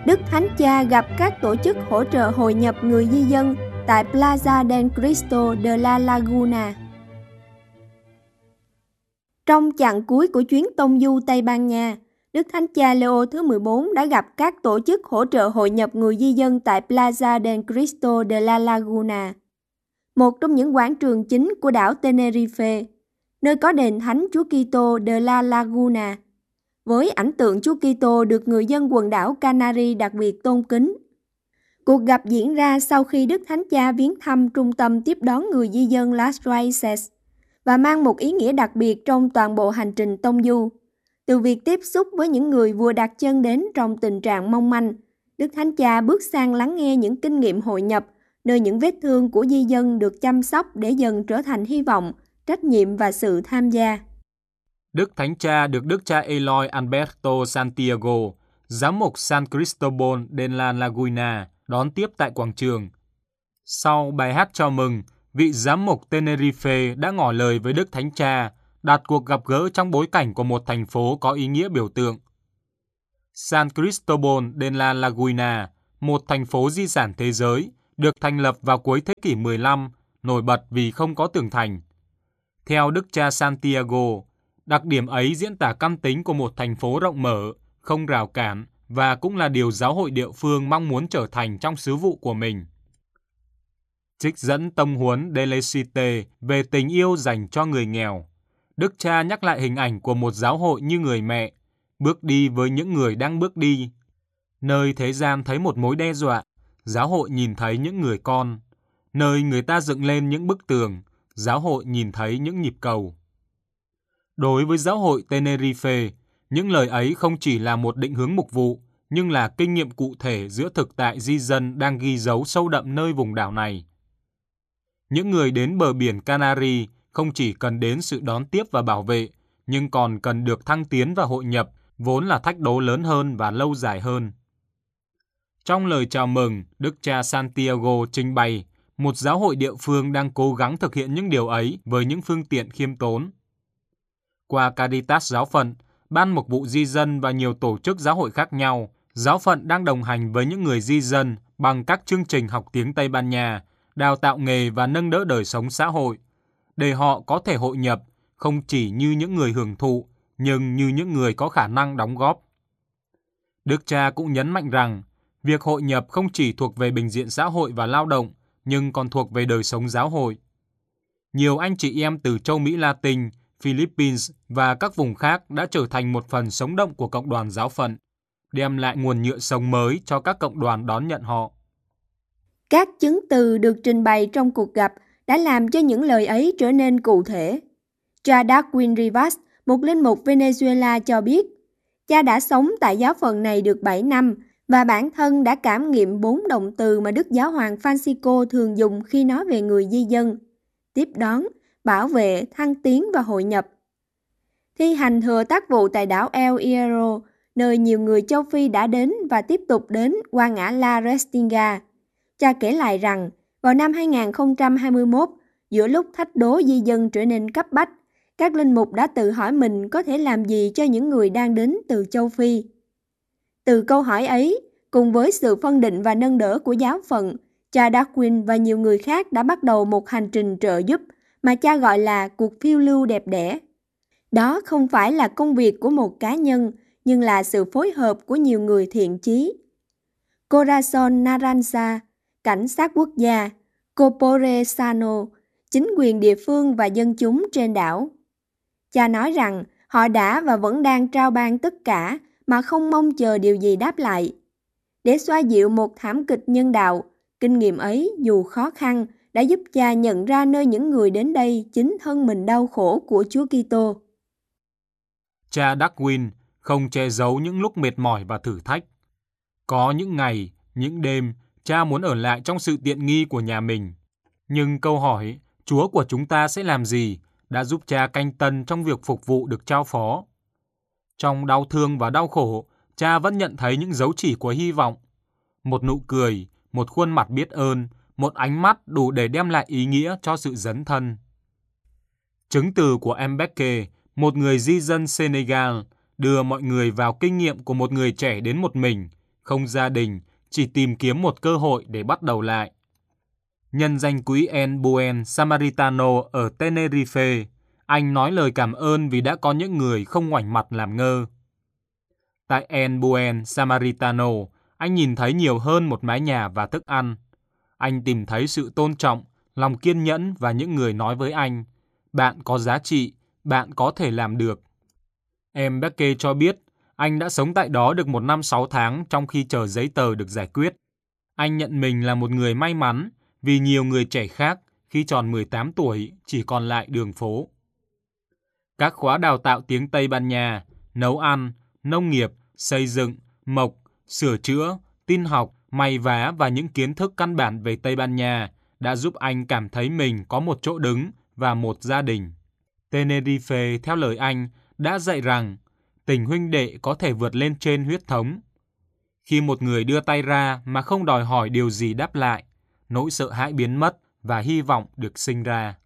Đức Thánh Cha gặp các tổ chức hỗ trợ hội nhập người di dân tại Plaza del Cristo de la Laguna. Trong chặng cuối của chuyến tông du Tây Ban Nha, Đức Thánh Cha Leo thứ 14 đã gặp các tổ chức hỗ trợ hội nhập người di dân tại Plaza del Cristo de la Laguna, một trong những quảng trường chính của đảo Tenerife, nơi có đền Thánh Chúa Kitô de la Laguna, với ảnh tượng Chúa Kitô được người dân quần đảo Canary đặc biệt tôn kính. Cuộc gặp diễn ra sau khi Đức Thánh Cha viếng thăm trung tâm tiếp đón người di dân Las Raíces và mang một ý nghĩa đặc biệt trong toàn bộ hành trình tông du. Từ việc tiếp xúc với những người vừa đặt chân đến trong tình trạng mong manh, Đức Thánh Cha bước sang lắng nghe những kinh nghiệm hội nhập, nơi những vết thương của di dân được chăm sóc để dần trở thành hy vọng, trách nhiệm và sự tham gia. Đức Thánh Cha được Đức cha Eloy Alberto Santiago, giám mục San Cristobal de la Laguna, đón tiếp tại quảng trường. Sau bài hát chào mừng, vị giám mục Tenerife đã ngỏ lời với Đức Thánh Cha, đặt cuộc gặp gỡ trong bối cảnh của một thành phố có ý nghĩa biểu tượng. San Cristobal de la Laguna, một thành phố di sản thế giới, được thành lập vào cuối thế kỷ 15, nổi bật vì không có tường thành. Theo Đức cha Santiago, đặc điểm ấy diễn tả căn tính của một thành phố rộng mở, không rào cản và cũng là điều giáo hội địa phương mong muốn trở thành trong sứ vụ của mình. Trích dẫn tông huấn Delecite về tình yêu dành cho người nghèo, Đức cha nhắc lại hình ảnh của một giáo hội như người mẹ, bước đi với những người đang bước đi. Nơi thế gian thấy một mối đe dọa, giáo hội nhìn thấy những người con. Nơi người ta dựng lên những bức tường, giáo hội nhìn thấy những nhịp cầu. Đối với giáo hội Tenerife, những lời ấy không chỉ là một định hướng mục vụ, nhưng là kinh nghiệm cụ thể giữa thực tại di dân đang ghi dấu sâu đậm nơi vùng đảo này. Những người đến bờ biển Canary không chỉ cần đến sự đón tiếp và bảo vệ, nhưng còn cần được thăng tiến và hội nhập, vốn là thách đố lớn hơn và lâu dài hơn. Trong lời chào mừng, Đức cha Santiago trình bày, một giáo hội địa phương đang cố gắng thực hiện những điều ấy với những phương tiện khiêm tốn. Qua Caritas giáo phận, Ban Mục vụ Di dân và nhiều tổ chức giáo hội khác nhau, giáo phận đang đồng hành với những người di dân bằng các chương trình học tiếng Tây Ban Nha, đào tạo nghề và nâng đỡ đời sống xã hội, để họ có thể hội nhập không chỉ như những người hưởng thụ, nhưng như những người có khả năng đóng góp. Đức cha cũng nhấn mạnh rằng, việc hội nhập không chỉ thuộc về bình diện xã hội và lao động, nhưng còn thuộc về đời sống giáo hội. Nhiều anh chị em từ châu Mỹ Latin, Philippines và các vùng khác đã trở thành một phần sống động của cộng đoàn giáo phận, đem lại nguồn nhựa sống mới cho các cộng đoàn đón nhận họ. Các chứng từ được trình bày trong cuộc gặp đã làm cho những lời ấy trở nên cụ thể. Cha Darwin Rivas, một linh mục Venezuela cho biết, cha đã sống tại giáo phận này được 7 năm và bản thân đã cảm nghiệm 4 động từ mà Đức Giáo hoàng Francisco thường dùng khi nói về người di dân: tiếp đón, bảo vệ, thăng tiến và hội nhập. Thi hành thừa tác vụ tại đảo El Hierro, nơi nhiều người châu Phi đã đến và tiếp tục đến qua ngã La Restinga, cha kể lại rằng vào năm 2021, giữa lúc thách đố di dân trở nên cấp bách, các linh mục đã tự hỏi mình có thể làm gì cho những người đang đến từ châu Phi. Từ câu hỏi ấy, cùng với sự phân định và nâng đỡ của giáo phận, cha Darwin và nhiều người khác đã bắt đầu một hành trình trợ giúp mà cha gọi là cuộc phiêu lưu đẹp đẽ. Đó không phải là công việc của một cá nhân, nhưng là sự phối hợp của nhiều người thiện chí. Corazon Naranja, cảnh sát quốc gia, Corpore Sano, chính quyền địa phương và dân chúng trên đảo. Cha nói rằng họ đã và vẫn đang trao ban tất cả mà không mong chờ điều gì đáp lại. Để xoa dịu một thảm kịch nhân đạo, kinh nghiệm ấy dù khó khăn đã giúp cha nhận ra nơi những người đến đây chính thân mình đau khổ của Chúa Kitô. Cha Darwin không che giấu những lúc mệt mỏi và thử thách. Có những ngày, những đêm, cha muốn ở lại trong sự tiện nghi của nhà mình. Nhưng câu hỏi, Chúa của chúng ta sẽ làm gì, đã giúp cha canh tân trong việc phục vụ được trao phó. Trong đau thương và đau khổ, cha vẫn nhận thấy những dấu chỉ của hy vọng. Một nụ cười, một khuôn mặt biết ơn, một ánh mắt đủ để đem lại ý nghĩa cho sự dấn thân. Chứng từ của Mbeke, một người di dân Senegal, đưa mọi người vào kinh nghiệm của một người trẻ đến một mình không gia đình, chỉ tìm kiếm một cơ hội để bắt đầu lại. Nhân danh quỹ El Buen Samaritano ở Tenerife, anh nói lời cảm ơn vì đã có những người không ngoảnh mặt làm ngơ. Tại El Buen Samaritano, anh nhìn thấy nhiều hơn một mái nhà và thức ăn. Anh tìm thấy sự tôn trọng, lòng kiên nhẫn và những người nói với anh, bạn có giá trị, bạn có thể làm được. Em Becky cho biết, anh đã sống tại đó được 1 năm 6 tháng trong khi chờ giấy tờ được giải quyết. Anh nhận mình là một người may mắn vì nhiều người trẻ khác khi tròn 18 tuổi chỉ còn lại đường phố. Các khóa đào tạo tiếng Tây Ban Nha, nấu ăn, nông nghiệp, xây dựng, mộc, sửa chữa, tin học, may vá và những kiến thức căn bản về Tây Ban Nha đã giúp anh cảm thấy mình có một chỗ đứng và một gia đình. Tenerife, theo lời anh, đã dạy rằng tình huynh đệ có thể vượt lên trên huyết thống. Khi một người đưa tay ra mà không đòi hỏi điều gì đáp lại, nỗi sợ hãi biến mất và hy vọng được sinh ra.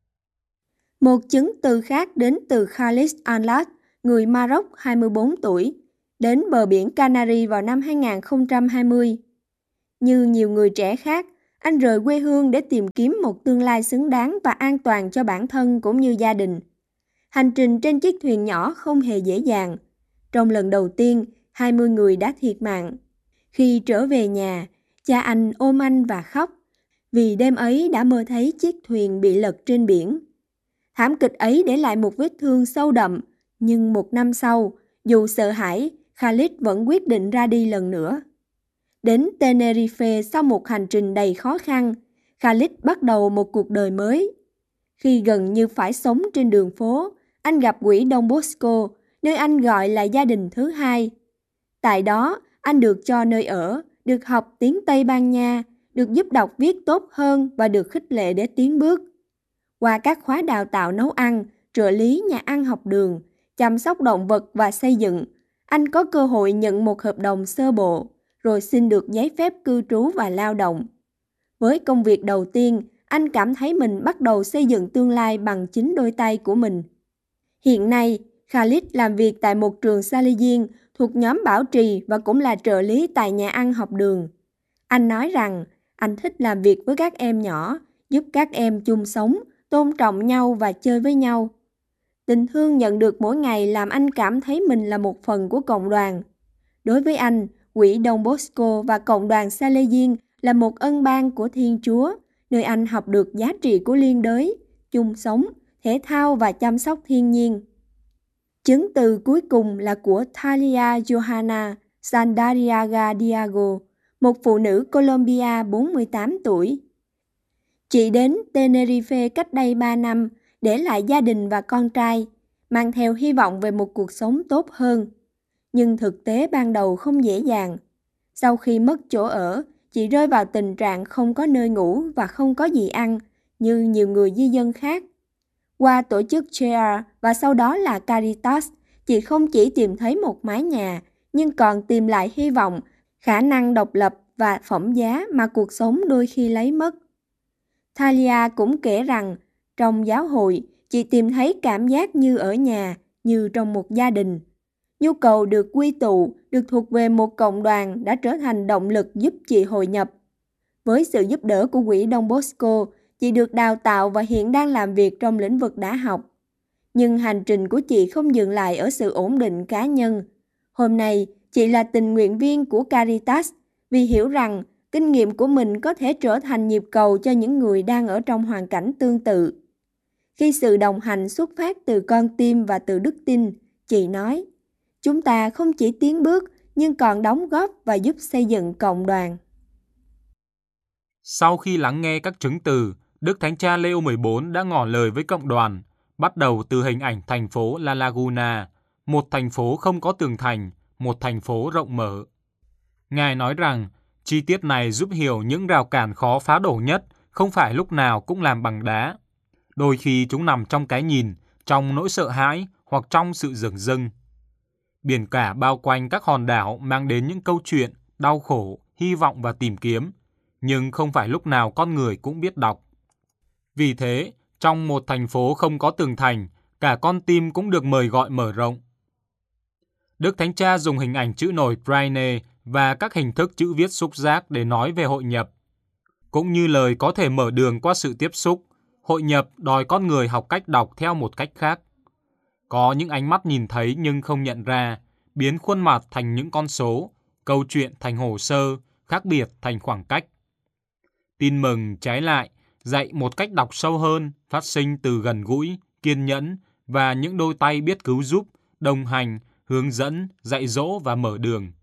Một chứng từ khác đến từ Khalid Al-Lat, người Maroc 24 tuổi, đến bờ biển Canary vào năm 2020. Như nhiều người trẻ khác, anh rời quê hương để tìm kiếm một tương lai xứng đáng và an toàn cho bản thân cũng như gia đình. Hành trình trên chiếc thuyền nhỏ không hề dễ dàng. Trong lần đầu tiên, 20 người đã thiệt mạng. Khi trở về nhà, cha anh ôm anh và khóc, vì đêm ấy đã mơ thấy chiếc thuyền bị lật trên biển. Thảm kịch ấy để lại một vết thương sâu đậm, nhưng 1 năm sau, dù sợ hãi, Khalid vẫn quyết định ra đi lần nữa. Đến Tenerife sau một hành trình đầy khó khăn, Khalid bắt đầu một cuộc đời mới. Khi gần như phải sống trên đường phố, anh gặp quỹ Don Bosco, nơi anh gọi là gia đình thứ hai. Tại đó, anh được cho nơi ở, được học tiếng Tây Ban Nha, được giúp đọc viết tốt hơn và được khích lệ để tiến bước. Qua các khóa đào tạo nấu ăn, trợ lý nhà ăn học đường, chăm sóc động vật và xây dựng, anh có cơ hội nhận một hợp đồng sơ bộ, rồi xin được giấy phép cư trú và lao động. Với công việc đầu tiên, anh cảm thấy mình bắt đầu xây dựng tương lai bằng chính đôi tay của mình. Hiện nay, Khalid làm việc tại một trường Salesian thuộc nhóm bảo trì và cũng là trợ lý tại nhà ăn học đường. Anh nói rằng anh thích làm việc với các em nhỏ, giúp các em chung sống, tôn trọng nhau và chơi với nhau. Tình thương nhận được mỗi ngày làm anh cảm thấy mình là một phần của cộng đoàn. Đối với anh, quỹ Don Bosco và cộng đoàn Salesian là một ân ban của Thiên Chúa, nơi anh học được giá trị của liên đới, chung sống, thể thao và chăm sóc thiên nhiên. Chứng từ cuối cùng là của Thalia Johanna Sandariaga Diago, một phụ nữ Colombia 48 tuổi. Chị đến Tenerife cách đây 3 năm, để lại gia đình và con trai, mang theo hy vọng về một cuộc sống tốt hơn. Nhưng thực tế ban đầu không dễ dàng. Sau khi mất chỗ ở, chị rơi vào tình trạng không có nơi ngủ và không có gì ăn, như nhiều người di dân khác. Qua tổ chức CHER và sau đó là Caritas, chị không chỉ tìm thấy một mái nhà, nhưng còn tìm lại hy vọng, khả năng độc lập và phẩm giá mà cuộc sống đôi khi lấy mất. Thalia cũng kể rằng, trong giáo hội, chị tìm thấy cảm giác như ở nhà, như trong một gia đình. Nhu cầu được quy tụ, được thuộc về một cộng đoàn đã trở thành động lực giúp chị hội nhập. Với sự giúp đỡ của quỹ Don Bosco, chị được đào tạo và hiện đang làm việc trong lĩnh vực đã học. Nhưng hành trình của chị không dừng lại ở sự ổn định cá nhân. Hôm nay, chị là tình nguyện viên của Caritas vì hiểu rằng kinh nghiệm của mình có thể trở thành nhịp cầu cho những người đang ở trong hoàn cảnh tương tự. Khi sự đồng hành xuất phát từ con tim và từ đức tin, chị nói, chúng ta không chỉ tiến bước nhưng còn đóng góp và giúp xây dựng cộng đoàn. Sau khi lắng nghe các chứng từ, Đức Thánh Cha Leo 14 đã ngỏ lời với cộng đoàn, bắt đầu từ hình ảnh thành phố La Laguna, một thành phố không có tường thành, một thành phố rộng mở. Ngài nói rằng, chi tiết này giúp hiểu những rào cản khó phá đổ nhất không phải lúc nào cũng làm bằng đá. Đôi khi chúng nằm trong cái nhìn, trong nỗi sợ hãi hoặc trong sự dửng dưng. Biển cả bao quanh các hòn đảo mang đến những câu chuyện, đau khổ, hy vọng và tìm kiếm, nhưng không phải lúc nào con người cũng biết đọc. Vì thế, trong một thành phố không có tường thành, cả con tim cũng được mời gọi mở rộng. Đức Thánh Cha dùng hình ảnh chữ nổi Braille và các hình thức chữ viết xúc giác để nói về hội nhập. Cũng như lời có thể mở đường qua sự tiếp xúc, hội nhập đòi con người học cách đọc theo một cách khác. Có những ánh mắt nhìn thấy nhưng không nhận ra, biến khuôn mặt thành những con số, câu chuyện thành hồ sơ, khác biệt thành khoảng cách. Tin mừng trái lại, dạy một cách đọc sâu hơn, phát sinh từ gần gũi, kiên nhẫn và những đôi tay biết cứu giúp, đồng hành, hướng dẫn, dạy dỗ và mở đường.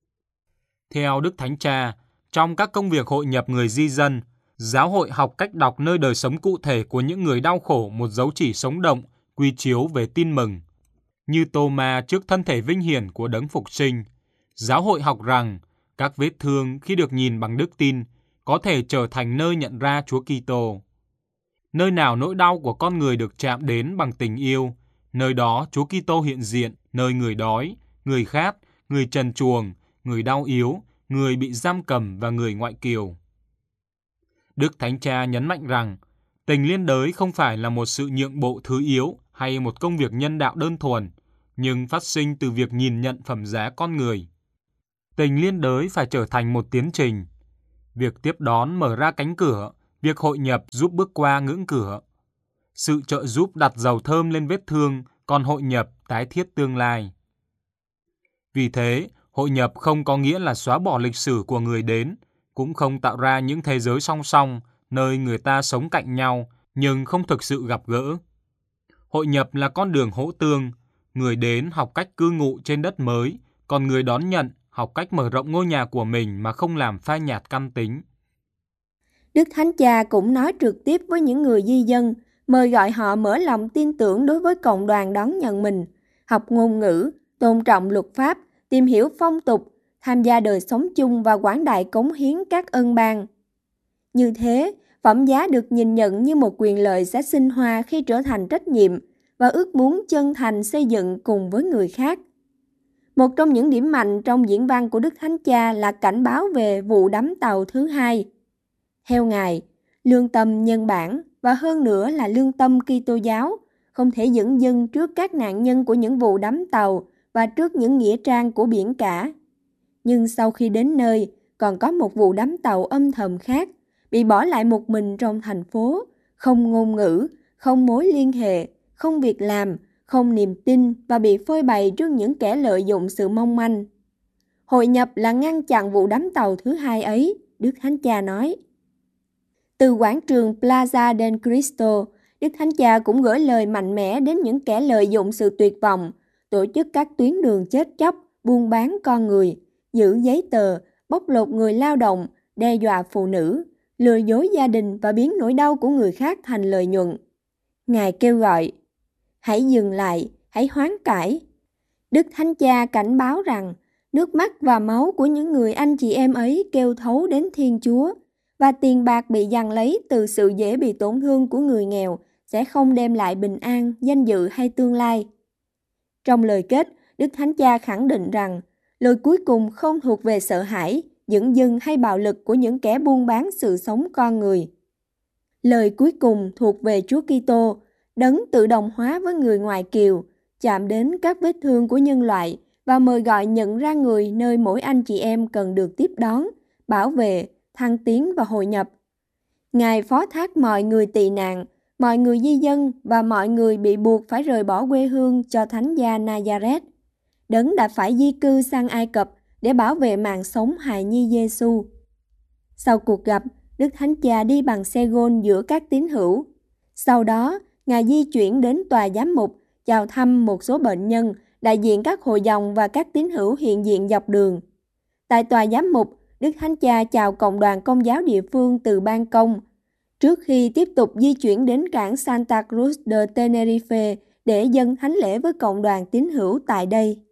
Theo Đức Thánh Cha, trong các công việc hội nhập người di dân, giáo hội học cách đọc nơi đời sống cụ thể của những người đau khổ một dấu chỉ sống động, quy chiếu về tin mừng. Như Tô-ma trước thân thể vinh hiển của Đấng Phục Sinh, giáo hội học rằng các vết thương khi được nhìn bằng đức tin có thể trở thành nơi nhận ra Chúa Kitô. Nơi nào nỗi đau của con người được chạm đến bằng tình yêu, nơi đó Chúa Kitô hiện diện, nơi người đói, người khát, người trần truồng, người đau yếu, người bị giam cầm và người ngoại kiều. Đức Thánh Cha nhấn mạnh rằng tình liên đới không phải là một sự nhượng bộ thứ yếu hay một công việc nhân đạo đơn thuần, nhưng phát sinh từ việc nhìn nhận phẩm giá con người. Tình liên đới phải trở thành một tiến trình. Việc tiếp đón mở ra cánh cửa, việc hội nhập giúp bước qua ngưỡng cửa. Sự trợ giúp đặt dầu thơm lên vết thương, còn hội nhập tái thiết tương lai. Vì thế, hội nhập không có nghĩa là xóa bỏ lịch sử của người đến, cũng không tạo ra những thế giới song song, nơi người ta sống cạnh nhau, nhưng không thực sự gặp gỡ. Hội nhập là con đường hỗ tương, người đến học cách cư ngụ trên đất mới, còn người đón nhận học cách mở rộng ngôi nhà của mình mà không làm phai nhạt căn tính. Đức Thánh Cha cũng nói trực tiếp với những người di dân, mời gọi họ mở lòng tin tưởng đối với cộng đoàn đón nhận mình, học ngôn ngữ, tôn trọng luật pháp, tìm hiểu phong tục, tham gia đời sống chung và quảng đại cống hiến các ân ban. Như thế, phẩm giá được nhìn nhận như một quyền lợi sẽ sinh hoa khi trở thành trách nhiệm và ước muốn chân thành xây dựng cùng với người khác. Một trong những điểm mạnh trong diễn văn của Đức Thánh Cha là cảnh báo về vụ đắm tàu thứ hai. Theo Ngài, lương tâm nhân bản và hơn nữa là lương tâm Kitô giáo không thể dửng dưng trước các nạn nhân của những vụ đắm tàu và trước những nghĩa trang của biển cả. Nhưng sau khi đến nơi, còn có một vụ đắm tàu âm thầm khác, bị bỏ lại một mình trong thành phố, không ngôn ngữ, không mối liên hệ, không việc làm, không niềm tin và bị phơi bày trước những kẻ lợi dụng sự mong manh. Hội nhập là ngăn chặn vụ đắm tàu thứ hai ấy, Đức Thánh Cha nói. Từ quảng trường Plaza del Cristo, Đức Thánh Cha cũng gửi lời mạnh mẽ đến những kẻ lợi dụng sự tuyệt vọng, tổ chức các tuyến đường chết chóc, buôn bán con người, giữ giấy tờ, bóc lột người lao động, đe dọa phụ nữ, lừa dối gia đình và biến nỗi đau của người khác thành lợi nhuận. Ngài kêu gọi, hãy dừng lại, hãy hoán cải. Đức Thánh Cha cảnh báo rằng nước mắt và máu của những người anh chị em ấy kêu thấu đến Thiên Chúa, và tiền bạc bị giằng lấy từ sự dễ bị tổn thương của người nghèo sẽ không đem lại bình an, danh dự hay tương lai. Trong lời kết, Đức Thánh Cha khẳng định rằng lời cuối cùng không thuộc về sợ hãi, dửng dưng hay bạo lực của những kẻ buôn bán sự sống con người. Lời cuối cùng thuộc về Chúa Kitô, Đấng tự đồng hóa với người ngoại kiều, chạm đến các vết thương của nhân loại và mời gọi nhận ra người nơi mỗi anh chị em cần được tiếp đón, bảo vệ, thăng tiến và hội nhập. Ngài phó thác mọi người tị nạn, mọi người di dân và mọi người bị buộc phải rời bỏ quê hương cho Thánh gia Nazareth. Đấng đã phải di cư sang Ai Cập để bảo vệ mạng sống hài nhi Giêsu. Sau cuộc gặp, Đức Thánh Cha đi bằng xe gôn giữa các tín hữu. Sau đó, Ngài di chuyển đến tòa giám mục, chào thăm một số bệnh nhân, đại diện các hội dòng và các tín hữu hiện diện dọc đường. Tại tòa giám mục, Đức Thánh Cha chào cộng đoàn Công giáo địa phương từ ban công, trước khi tiếp tục di chuyển đến cảng Santa Cruz de Tenerife để dâng thánh lễ với cộng đoàn tín hữu tại đây.